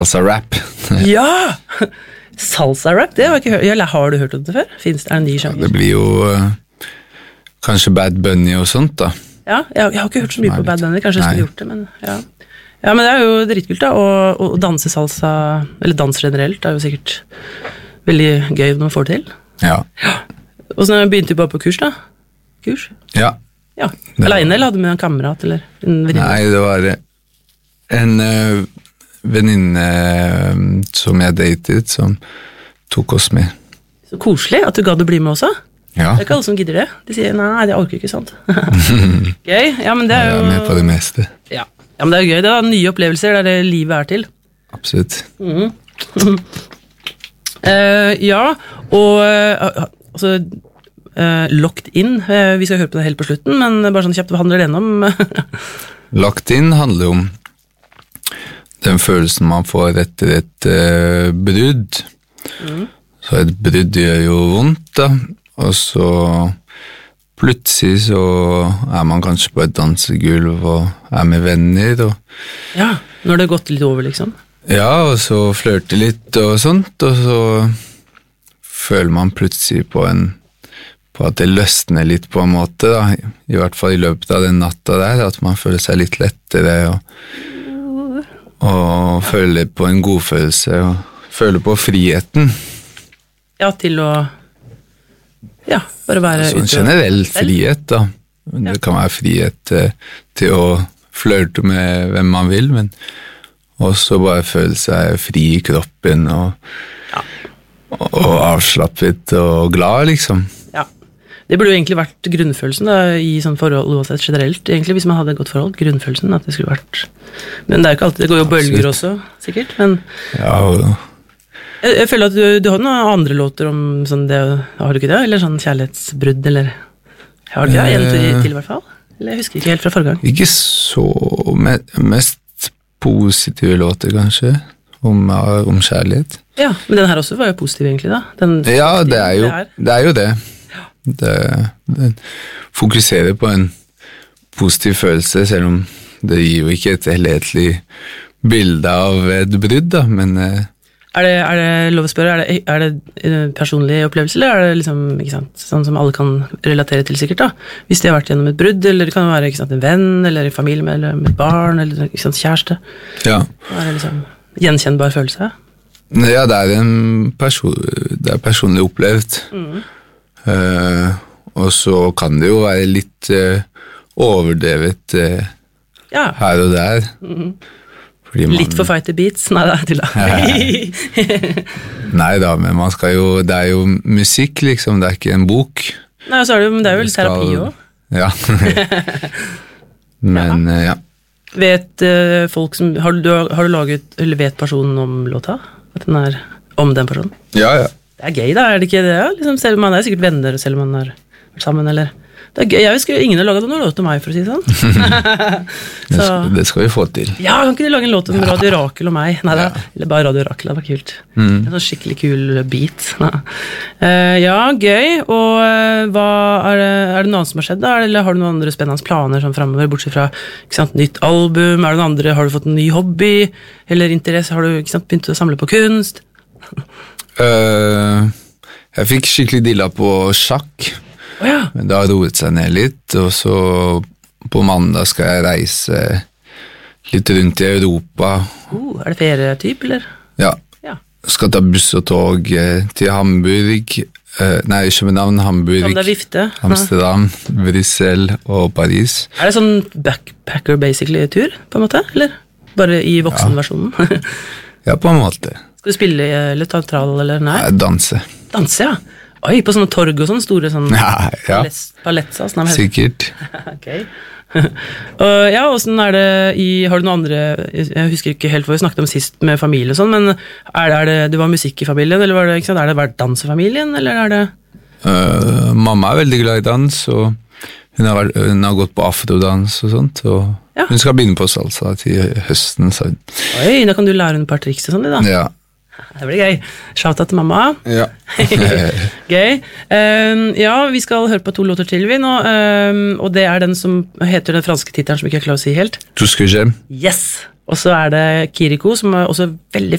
salsa-rap. Ja! Salsa-rap, det har jeg ikke hørt. Eller har du hørt om det før? Finnes det en ny sjanger? Det blir jo kanskje Bad Bunny og sånt da. Ja, jeg har ikke hørt så mye på Bad Bunny, kanskje jeg skulle gjort det, men ja. Ja, men det er jo dritkult da, å danse salsa, eller dans generelt, det er jo sikkert veldig gøy når man får det til. Ja. Og så begynte du bare på kurs da? Kurs? Ja. Ja, alene eller hadde du med en kamerat eller en venninne? Nei, det var en venninne som jeg datet, som tok oss med. Så koselig at du gadd å bli med også. Ja. Det er ikke alle som gidder det. De sier, nei, det orker ikke, sant? Gøy, ja, men det er jo... Jeg er med på det meste. Ja, men det er jo gøy. Det er nye opplevelser, det er det livet er til. Absolutt. Ja, og altså... Locked in, vi skal høre på det helt på slutten, men bare sånn kjapt, hva handler det om? Locked in handler om den følelsen man får etter et brudd. Så et brudd gjør jo vondt da, og så plutselig så er man kanskje på et dansegulv og er med venner. Ja, når det har gått litt over liksom. Ja, og så flørter litt og sånt, og så føler man plutselig på at det løsner litt på en måte da, i hvert fall i løpet av den natta der, at man føler seg litt lettere og føler på en godfølelse og føler på friheten. Ja, til å bare være sånn generell frihet da. Det kan være frihet til å flørte med hvem man vil, men også bare føle seg fri i kroppen og avslappet og glad liksom. Det burde jo egentlig vært grunnfølelsen da, i sånn forhold uansett generelt, egentlig, hvis man hadde et godt forhold, grunnfølelsen at det skulle vært... Men det er jo ikke alltid, det går jo bølger også, sikkert, men... Ja, jeg føler at du har noen andre låter om sånn det, har du ikke det? Eller sånn kjærlighetsbrudd, eller... Har du ikke det? En til i hvert fall? Eller jeg husker ikke helt fra forrige gang. Ikke så... Mest positive låter, kanskje, om kjærlighet. Ja, men den her også var jo positiv, egentlig, da. Ja, det er jo det. Den fokuserer på en positiv følelse, selv om det gir jo ikke et helhetlig bilde av et brudd da, men er det lov å spørre, er det personlig opplevelse, eller er det liksom, ikke sant, sånn som alle kan relatere til sikkert da, hvis de har vært gjennom et brudd, eller det kan være ikke sant, en venn, eller en familie med et barn, eller ikke sant, kjæreste. Ja. Er det liksom gjenkjennbar følelse? Ja, det er personlig opplevd. Og så kan det jo være litt overdrevet her og der. Litt for fighter beats? Nei, det er Nei da, men det er jo musikk liksom, det er ikke en bok. Nei, så men det er jo litt terapi også. Ja. Men ja. Vet folk som, har du laget, eller vet personen om låta? At den er om den personen? Ja. Det er gøy da, er det ikke det? Liksom, selv om man er sikkert venner, selv om man har vært sammen, eller... Det er gøy, jeg husker ingen har laget noen låt til meg, for å si det sånn. Det skal vi få til. Ja, kan ikke de lage en låt om Radio Rakel og meg? Nei, eller bare Radio Rakel, det var kult. En sånn skikkelig kul beat. Ja, gøy. Og hva er det noe annet som har skjedd da? Eller har du noen andre spennende planer sånn fremover, bortsett fra ikke sant, nytt album? Er det noen andre, har du fått en ny hobby? Eller interesse, har du ikke sant, begynt å samle på kunst? Jeg fikk skikkelig dilla på sjakk, men det har roet seg ned litt, og så på mandag skal jeg reise litt rundt i Europa. Er det ferietyp, eller? Ja, skal ta buss og tog til Hamburg, nei, København, Hamburg, Amsterdam, Brussel og Paris. Er det sånn backpacker basically tur, på en måte, eller? Bare i voksenversjonen? Ja, på en måte. Skal du spille eller teatral, eller nei? Danse. Danse, ja. Oi, på sånne torg og sånne store sånne palletsa. Sikkert. Ok. Ja, og sånn er det har du noen andre, jeg husker ikke helt hva vi snakket om sist med familie og sånn, men det var musikk i familien, eller var det, ikke sant, er det vært dansefamilien, eller er det? Mamma er veldig glad i dans, og hun har gått på afrodans og sånt, og hun skal begynne på salsa til høsten. Så. Oi, da kan du lære en par triks og sånn, da. Ja. Det blir gøy. Shout out til mamma. Ja. Gøy. Ja, vi skal høre på 2 låter til vi nå, og det er den som heter den franske titelen som ikke jeg klarer å si helt. Tout ce que j'aime. Yes! Og så er det Kiriko, som er også veldig